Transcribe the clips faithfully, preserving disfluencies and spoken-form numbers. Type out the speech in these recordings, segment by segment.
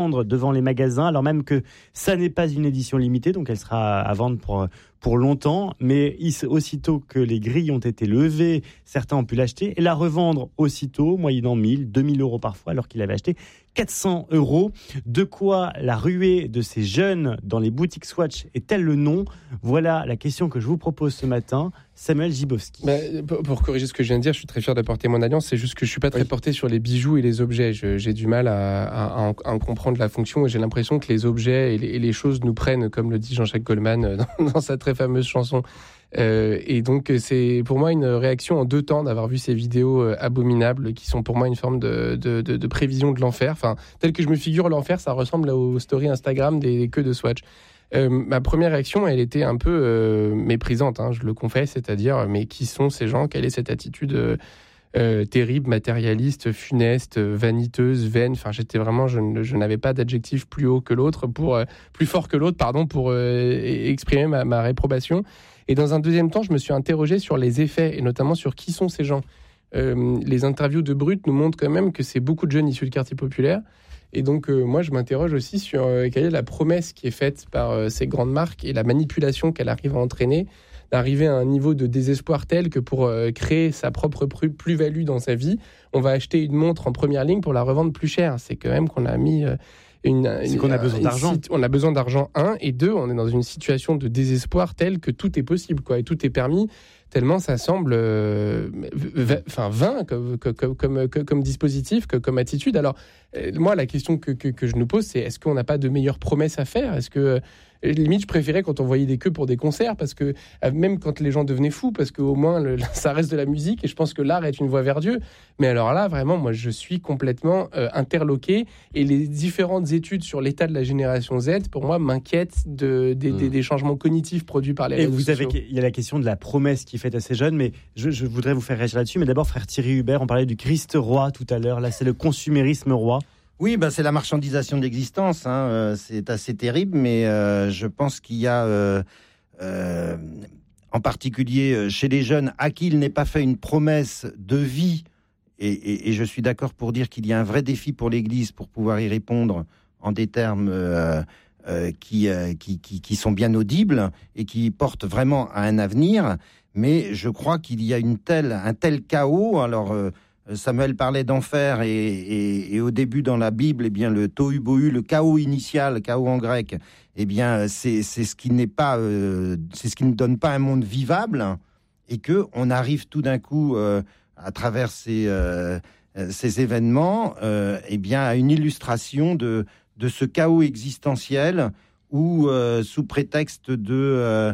devant les magasins, alors même que ça n'est pas une édition limitée, donc elle sera à vendre pour, pour longtemps, mais aussitôt que les grilles ont été levées, certains ont pu l'acheter et la revendre aussitôt, moyennant mille, deux mille euros parfois, alors qu'il avait acheté quatre cents euros. De quoi la ruée de ces jeunes dans les boutiques Swatch est-elle le nom ? Voilà la question que je vous propose ce matin. Samuel Gibowski. Bah, pour, pour corriger ce que je viens de dire, je suis très fier d'apporter mon alliance. C'est juste que je suis pas très oui. porté sur les bijoux et les objets. Je, j'ai du mal à, à, à, en, à en comprendre la fonction et j'ai l'impression que les objets et les, et les choses nous prennent, comme le dit Jean-Jacques Goldman dans, dans sa très fameuse chanson. Euh, et donc c'est pour moi une réaction en deux temps d'avoir vu ces vidéos euh, abominables qui sont pour moi une forme de, de, de, de prévision de l'enfer. Enfin, tel que je me figure l'enfer, ça ressemble aux stories Instagram des, des queues de Swatch. Euh, ma première réaction, elle était un peu euh, méprisante, hein, je le confesse, c'est-à-dire mais qui sont ces gens ? Quelle est cette attitude euh, euh, terrible, matérialiste, funeste, vaniteuse, vaine ? Enfin, j'étais vraiment, je, je n'avais pas d'adjectif plus haut que l'autre, pour euh, plus fort que l'autre, pardon, pour euh, exprimer ma, ma réprobation. Et dans un deuxième temps, je me suis interrogé sur les effets, et notamment sur qui sont ces gens. Euh, les interviews de Brut nous montrent quand même que c'est beaucoup de jeunes issus de quartiers populaires. Et donc, euh, moi, je m'interroge aussi sur euh, quelle est la promesse qui est faite par euh, ces grandes marques et la manipulation qu'elle arrive à entraîner, d'arriver à un niveau de désespoir tel que pour euh, créer sa propre plus-value dans sa vie, on va acheter une montre en première ligne pour la revendre plus cher. C'est quand même qu'on a mis... Euh, Une, c'est qu'on a besoin une, d'argent. On a besoin d'argent, un, et deux, on est dans une situation de désespoir telle que tout est possible, quoi, et tout est permis, tellement ça semble euh, enfin, vain comme, comme, comme, comme dispositif, comme attitude. Alors, euh, moi, la question que, que, que je nous pose, c'est est-ce qu'on n'a pas de meilleures promesses à faire ? Est-ce que, limite, je préférais quand on voyait des queues pour des concerts, parce que même quand les gens devenaient fous, parce qu'au moins, le, ça reste de la musique, et je pense que l'art est une voie vers Dieu. Mais alors là, vraiment, moi, je suis complètement euh, interloqué, et les différentes études sur l'état de la génération Z, pour moi, m'inquiètent de, de, mmh. des, des changements cognitifs produits par les et réseaux vous sociaux. Avez, il y a la question de la promesse qui est faite à ces jeunes, mais je, je voudrais vous faire réagir là-dessus. Mais d'abord, frère Thierry Hubert, on parlait du Christ roi tout à l'heure. Là, c'est le consumérisme roi. Oui, bah, c'est la marchandisation de l'existence. Hein. Euh, c'est assez terrible, mais euh, je pense qu'il y a, euh, euh, en particulier chez les jeunes, à qui il n'est pas fait une promesse de vie, et, et, et je suis d'accord pour dire qu'il y a un vrai défi pour l'Église pour pouvoir y répondre en des termes euh, euh, qui, euh, qui, qui, qui sont bien audibles et qui portent vraiment à un avenir. Mais je crois qu'il y a une telle, un tel chaos. Alors... Euh, Samuel parlait d'enfer et, et, et au début dans la Bible, eh bien le tohu bohu, le chaos initial, le chaos en grec, eh bien c'est, c'est ce qui n'est pas, euh, c'est ce qui ne donne pas un monde vivable, et que on arrive tout d'un coup euh, à travers ces, euh, ces événements, euh, eh bien à une illustration de de ce chaos existentiel où euh, sous prétexte de euh,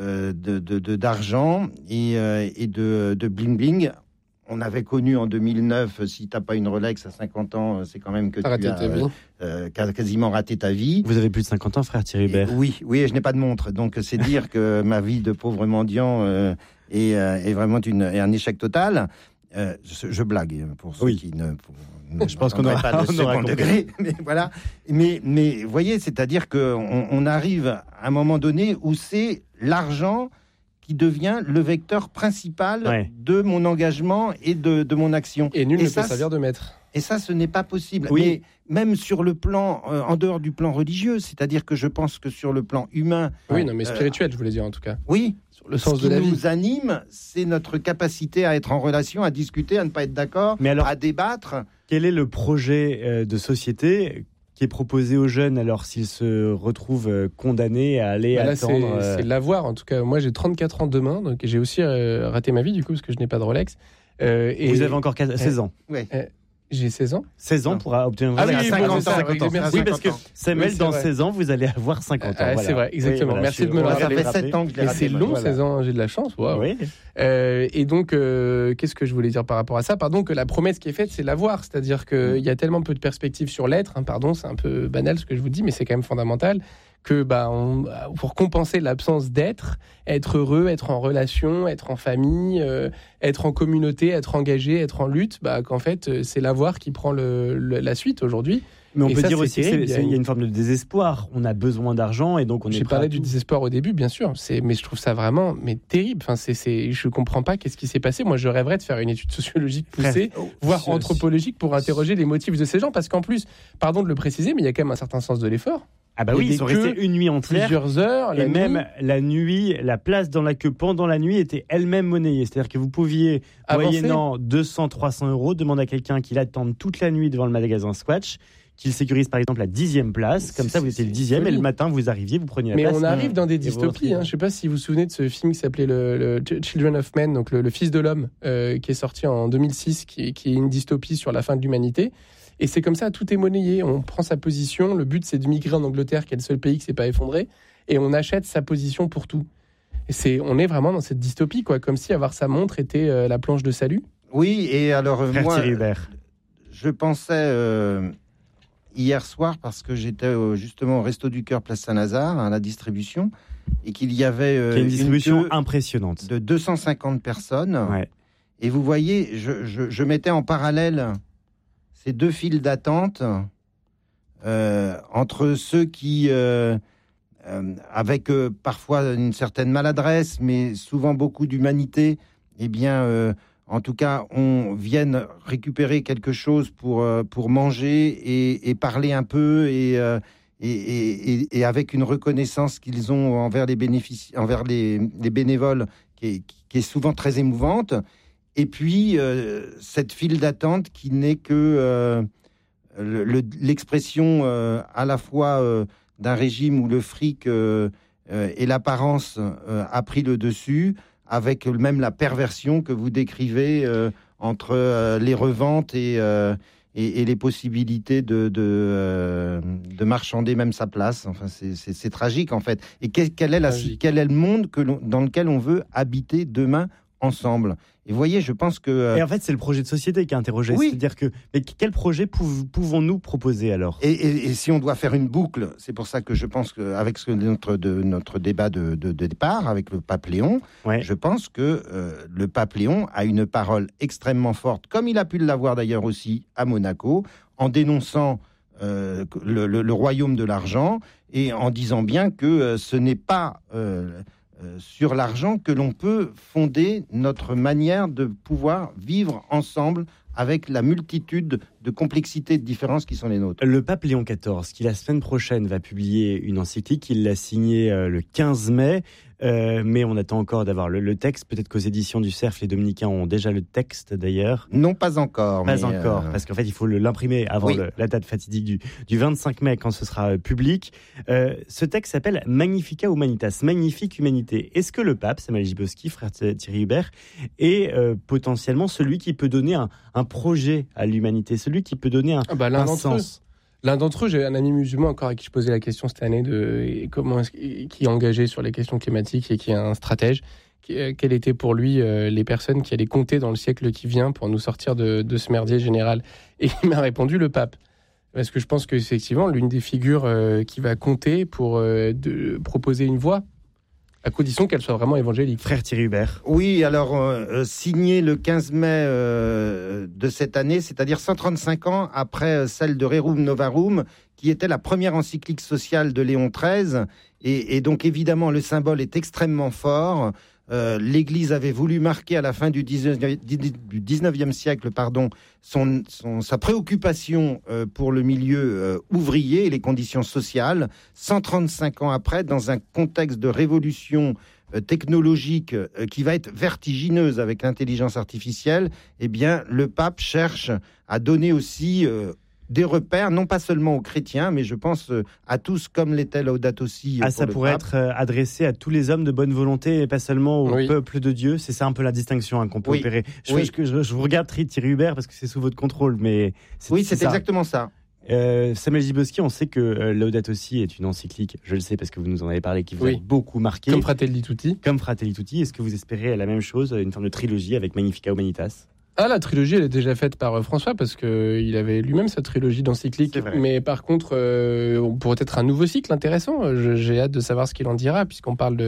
de, de, de d'argent et, euh, et de, de bling bling. On avait connu en deux mille neuf, si tu n'as pas une Rolex à cinquante ans, c'est quand même que tu as euh, euh, quasiment raté ta vie. Vous avez plus de cinquante ans, frère Thierry Hubert. Oui, oui, et je n'ai pas de montre. Donc, c'est dire que ma vie de pauvre mendiant euh, est, euh, est vraiment une, est un échec total. Euh, je, je blague, pour ceux oui. qui ne... Pour, ne je pense qu'on n'aurait pas le second degré. Mais voilà. Mais, mais vous voyez, c'est-à-dire qu'on on arrive à un moment donné où c'est l'argent qui devient le vecteur principal ouais. de mon engagement et de, de mon action. Et nul et ne ça, peut servir de maître. Et ça, ce n'est pas possible. Oui. Mais même sur le plan, euh, en dehors du plan religieux, c'est-à-dire que je pense que sur le plan humain... Oui, non, mais spirituel, euh, je voulais dire en tout cas. Oui. Sur le sens ce de la qui vie. nous anime, c'est notre capacité à être en relation, à discuter, à ne pas être d'accord, mais alors, à débattre. Quel est le projet euh, de société qui est proposé aux jeunes alors s'ils se retrouvent condamnés à aller bah là, attendre c'est, euh... c'est l'avoir. En tout cas, moi j'ai trente-quatre ans demain, donc j'ai aussi euh, raté ma vie du coup parce que je n'ai pas de Rolex. Euh, et vous avez encore seize ans. Oui. Euh, J'ai seize ans. seize ans pour obtenir ah oui, à cinquante ans. cinquante ans. Oui, parce que Samuel, oui, dans vrai. seize ans, vous allez avoir cinquante ans. Ah, voilà. c'est vrai, exactement. Oui, voilà, merci de me le rappeler. Ça fait sept ans que je l'ai Et raté. c'est long, voilà. seize ans, j'ai de la chance. Wow. Oui. Euh, et donc, euh, qu'est-ce que je voulais dire par rapport à ça ? Pardon, que la promesse qui est faite, c'est l'avoir. C'est-à-dire qu'il y a tellement peu de perspectives sur l'être. Hein, pardon, c'est un peu banal ce que je vous dis, mais c'est quand même fondamental. Que bah, on, pour compenser l'absence d'être, être heureux, être en relation, être en famille, euh, être en communauté, être engagé, être en lutte, bah, qu'en fait, c'est l'avoir qui prend le, le, la suite aujourd'hui. Mais on et peut ça, dire c'est aussi terrible. qu'il y a une forme de désespoir. On a besoin d'argent et donc on est J'ai prêt parlé à du tout. désespoir au début, bien sûr. C'est, mais je trouve ça vraiment mais terrible. Enfin, c'est, c'est, je comprends pas qu'est-ce qui s'est passé. Moi, je rêverais de faire une étude sociologique poussée, Frère, voire ce- anthropologique, pour interroger les motifs de ces gens. Parce qu'en plus, pardon de le préciser, mais il y a quand même un certain sens de l'effort. Ah bah il y a oui, des ils sont queues, restés une nuit entière. Plusieurs heures, la Et même nuit, la nuit, la place dans la queue pendant la nuit était elle-même monnayée. C'est-à-dire que vous pouviez, Avancer. moyennant deux cents, trois cents euros, demander à quelqu'un qu'il attende toute la nuit devant le magasin Swatch, qu'il sécurise par exemple la dixième place. Comme ça, vous étiez le dixième et le matin, vous arriviez, vous preniez la Mais place. on arrive dans des Et vous dystopies. rentriez. Hein. Je ne sais pas si vous vous souvenez de ce film qui s'appelait le, le Children of Men, donc le, le Fils de l'homme, euh, qui est sorti en deux mille six, qui, qui est une dystopie sur la fin de l'humanité. Et c'est comme ça, tout est monnayé. On prend sa position. Le but, c'est de migrer en Angleterre, qui est le seul pays qui ne s'est pas effondré. Et on achète sa position pour tout. Et c'est, on est vraiment dans cette dystopie, quoi. Comme si avoir sa montre était euh, la planche de salut. Oui, et alors euh, Frère moi, Thierry Hubert. je pensais euh, hier soir, parce que j'étais euh, justement au Resto du Cœur, place Saint-Lazare, à la distribution, et qu'il y avait euh, Qui est une distribution queue impressionnante. de deux cent cinquante personnes. Ouais. Et vous voyez, je, je, je mettais en parallèle ces deux files d'attente euh, entre ceux qui, euh, euh, avec euh, parfois une certaine maladresse, mais souvent beaucoup d'humanité, eh bien, euh, en tout cas, on vienne récupérer quelque chose pour, euh, pour manger et, et parler un peu et, euh, et, et, et, et avec une reconnaissance qu'ils ont envers les, bénéfici- envers les, les bénévoles qui est, qui est souvent très émouvante. Et puis, euh, cette file d'attente qui n'est que euh, le, le, l'expression euh, à la fois euh, d'un régime où le fric euh, euh, et l'apparence euh, a pris le dessus, avec même la perversion que vous décrivez euh, entre euh, les reventes et, euh, et, et les possibilités de, de, euh, de marchander même sa place. Enfin, c'est, c'est, c'est tragique, en fait. Et quel, quel, est, la, quel est le monde que l'on, dans lequel on veut habiter demain ensemble? Et vous voyez, je pense que... Euh... Et en fait, c'est le projet de société qui est interrogé. Oui. C'est-à-dire que, mais quel projet pou- pouvons-nous proposer alors? et, et, et si on doit faire une boucle, c'est pour ça que je pense qu'avec ce, notre, de, notre débat de, de, de départ, avec le pape Léon, Ouais. je pense que euh, le pape Léon a une parole extrêmement forte, comme il a pu l'avoir d'ailleurs aussi à Monaco, en dénonçant euh, le, le, le royaume de l'argent et en disant bien que euh, ce n'est pas... Euh, Euh, sur l'argent que l'on peut fonder notre manière de pouvoir vivre ensemble avec la multitude de complexités et de différences qui sont les nôtres. Le pape Léon quatorze, qui la semaine prochaine va publier une encyclique, il l'a signée euh, le quinze mai, euh, mais on attend encore d'avoir le, le texte. Peut-être qu'aux éditions du Cerf, les Dominicains ont déjà le texte d'ailleurs. Non, pas encore. Pas mais encore, euh... parce qu'en fait, il faut le, l'imprimer avant oui. le, la date fatidique du, du vingt-cinq mai, quand ce sera euh, public. Euh, ce texte s'appelle Magnificat Humanitas, magnifique humanité. Est-ce que le pape, Samuel Gibowski, frère Thierry Hubert, est euh, potentiellement celui qui peut donner un, un projet à l'humanité, celui qui peut donner un, ah bah, l'un un d'entre sens eux. L'un d'entre eux, j'ai un ami musulman encore à qui je posais la question cette année de et comment est-ce, qui est engagé sur les questions climatiques et qui est un stratège. Qui, quelles étaient pour lui euh, les personnes qui allaient compter dans le siècle qui vient pour nous sortir de, de ce merdier général? Et il m'a répondu le pape. Parce que je pense qu'effectivement, l'une des figures euh, qui va compter pour euh, de, proposer une voie, à condition qu'elle soit vraiment évangélique. Frère Thierry Hubert. Oui, alors euh, signé le quinze mai euh, de cette année, c'est-à-dire cent trente-cinq ans après celle de Rerum Novarum, qui était la première encyclique sociale de Léon treize. Et, et donc évidemment, le symbole est extrêmement fort. Euh, L'Église avait voulu marquer à la fin du dix-neuvième siècle pardon, son, son, sa préoccupation euh, pour le milieu euh, ouvrier et les conditions sociales. cent trente-cinq ans après, dans un contexte de révolution euh, technologique euh, qui va être vertigineuse avec l'intelligence artificielle, eh bien, le pape cherche à donner aussi... Euh, des repères, non pas seulement aux chrétiens, mais je pense euh, à tous, comme l'était Laudato Si. Ah, ça pourrait pape. être euh, adressé à tous les hommes de bonne volonté et pas seulement au oui. peuple de Dieu. C'est ça un peu la distinction hein, qu'on peut oui. opérer. Je, Oui. je, je, je vous regarde Thierry Hubert parce que c'est sous votre contrôle, mais c'est, Oui, c'est, c'est ça. exactement ça. Euh, Samuel Gibowski, on sait que euh, Laudato Si est une encyclique, je le sais parce que vous nous en avez parlé, qui vous oui. a beaucoup marqué. Comme Fratelli Tutti. Comme Fratelli Tutti. Est-ce que vous espérez la même chose, une forme de trilogie avec Magnificat Humanitas? Ah, la trilogie, elle est déjà faite par euh, François, parce qu'il avait lui-même sa trilogie d'encyclique. Mais par contre, euh, on pourrait être un nouveau cycle intéressant. Je, j'ai hâte de savoir ce qu'il en dira, puisqu'on parle de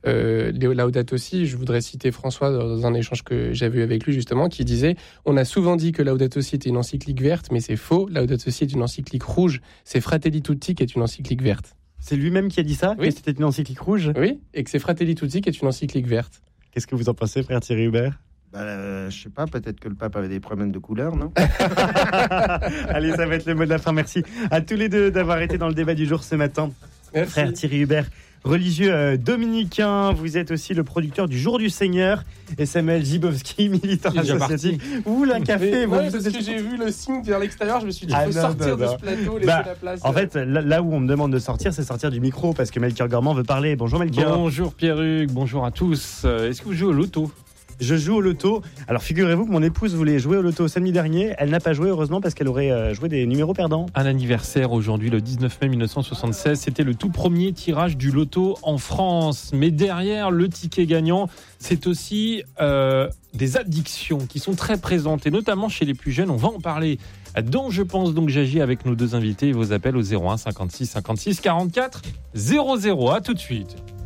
euh, Laudato Si, je voudrais citer François dans un échange que j'avais eu avec lui justement, qui disait « On a souvent dit que Laudato Si était une encyclique verte, mais c'est faux. Laudato Si est une encyclique rouge. C'est Fratelli Tutti qui est une encyclique verte. » C'est lui-même qui a dit ça? Oui. Que c'était une encyclique rouge? Oui, et que c'est Fratelli Tutti qui est une encyclique verte. Qu'est-ce que vous en pensez, frère Thierry Hubert? Bah, euh, je sais pas, peut-être que le pape avait des problèmes de couleur, non? Allez, ça va être le mot de la fin. Merci à tous les deux d'avoir été dans le débat du jour ce matin. Merci. Frère Thierry Hubert, religieux euh, dominicain, vous êtes aussi le producteur du Jour du Seigneur, et Samuel Zibowski, militant associatif. Vous voulez un café? Ouais, vous parce êtes... que j'ai vu le signe vers l'extérieur, je me suis dit, il ah, faut non, sortir non, de non. ce plateau, laisser bah, la place. En fait, là, là où on me demande de sortir, c'est sortir du micro, parce que Melchior Gormand veut parler. Bonjour Melchior. Bonjour Pierre-Hugues, bonjour à tous. Euh, Est-ce que vous jouez au loto? Je joue au loto. Alors figurez-vous que mon épouse voulait jouer au loto samedi dernier. Elle n'a pas joué, heureusement, parce qu'elle aurait euh, joué des numéros perdants. Un anniversaire aujourd'hui, le dix-neuf mai mille neuf cent soixante-seize. C'était le tout premier tirage du loto en France. Mais derrière le ticket gagnant, c'est aussi euh, des addictions qui sont très présentes, et notamment chez les plus jeunes. On va en parler dans Je pense donc j'agis avec nos deux invités. Vos appels au zéro un cinquante-six cinquante-six quarante-quatre zéro zéro. À tout de suite.